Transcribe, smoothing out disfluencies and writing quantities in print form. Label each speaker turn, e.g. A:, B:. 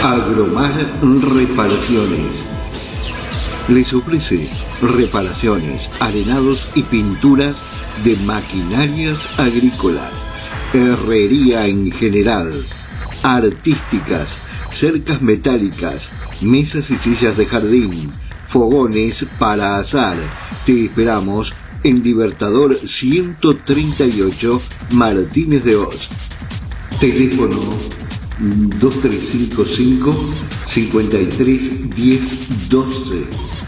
A: Agromar Reparaciones les ofrece reparaciones, arenados y pinturas de maquinarias agrícolas, herrería en general, artísticas, cercas metálicas, mesas y sillas de jardín, fogones para asar. Te esperamos en Libertador 138, Martínez de Oz. Teléfono 2355 53 10 12.